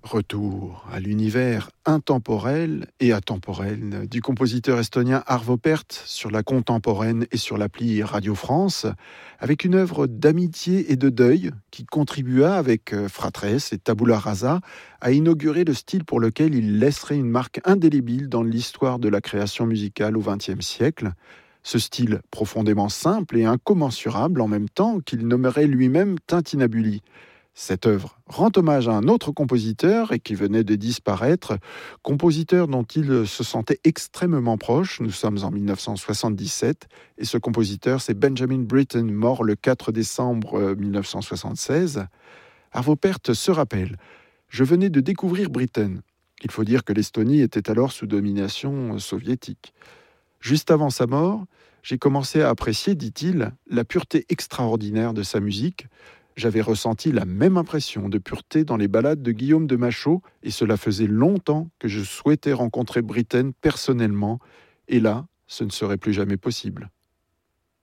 Retour à l'univers intemporel et atemporel du compositeur estonien Arvo Pärt sur la contemporaine et sur l'appli Radio France, avec une œuvre d'amitié et de deuil qui contribua avec Fratres et Tabula Rasa à inaugurer le style pour lequel il laisserait une marque indélébile dans l'histoire de la création musicale au XXe siècle. Ce style profondément simple et incommensurable en même temps qu'il nommerait lui-même Tintinnabuli. Cette œuvre rend hommage à un autre compositeur et qui venait de disparaître, compositeur dont il se sentait extrêmement proche. Nous sommes en 1977 et ce compositeur, c'est Benjamin Britten, mort le 4 décembre 1976. Arvo Pärt se rappelle « Je venais de découvrir Britten. Il faut dire que l'Estonie était alors sous domination soviétique. Juste avant sa mort, j'ai commencé à apprécier, dit-il, la pureté extraordinaire de sa musique. J'avais ressenti la même impression de pureté dans les ballades de Guillaume de Machaut et cela faisait longtemps que je souhaitais rencontrer Britten personnellement. Et là, ce ne serait plus jamais possible. »